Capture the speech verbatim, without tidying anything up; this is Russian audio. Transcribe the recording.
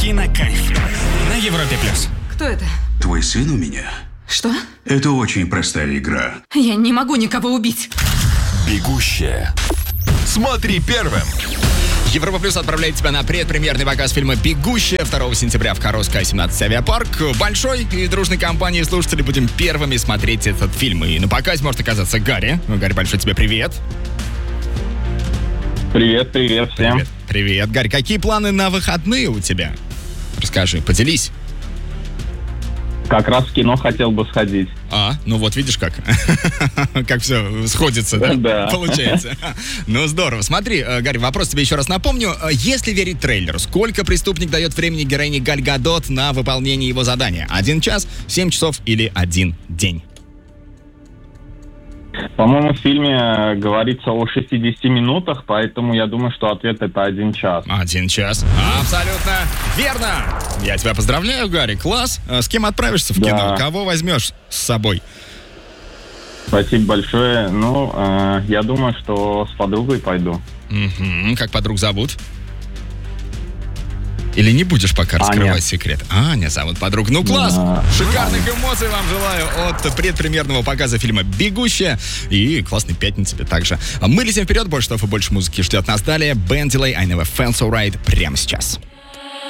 Кинокайф на Европе плюс. Кто это? Твой сын у меня? Что? Это очень простая игра. Я не могу никого убить. «Бегущая». Смотри первым. Европа Плюс отправляет тебя на предпремьерный показ фильма «Бегущая» второго сентября в Харовской семнадцать авиапарк. Большой и дружной компанией слушателей будем первыми смотреть этот фильм. И на показе может оказаться Гарри. Гарри, большой тебе привет. Привет, привет всем. Привет, привет. Гарри, какие планы на выходные у тебя? Расскажи, поделись. Как раз в кино хотел бы сходить. А, ну вот видишь как. Как все сходится, да? Да. Получается. Ну здорово. Смотри, Гарри, вопрос тебе еще раз напомню. Если верить трейлеру, сколько преступник дает времени героине Галь Гадот на выполнение его задания? Один час, семь часов или один день? По-моему, в фильме говорится о шестидесяти минутах, поэтому я думаю, что ответ это один час. Один час. Абсолютно верно. Я тебя поздравляю, Гарри. Класс. С кем отправишься в Да. кино? Кого возьмешь с собой? Спасибо большое. Ну, э, я думаю, что с подругой пойду. Мгм. Как подруг зовут? Или не будешь пока Аня. раскрывать секрет? Аня зовут подруг. Ну, класс! Да. Шикарных эмоций вам желаю от предпремьерного показа фильма «Бегущая». И классной пятницы тебе также. Мы летим вперед. Больше слов и больше музыки ждет нас далее. Бен Дилей, I Never Felt So Right прямо сейчас.